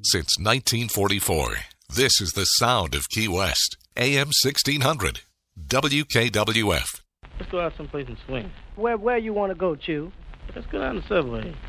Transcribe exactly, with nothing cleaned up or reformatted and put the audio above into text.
Since nineteen forty-four, this is the sound of Key West. A M sixteen hundred, W K W F. Let's go out someplace and swing. Where where you want to go, Chew? Let's go down the subway.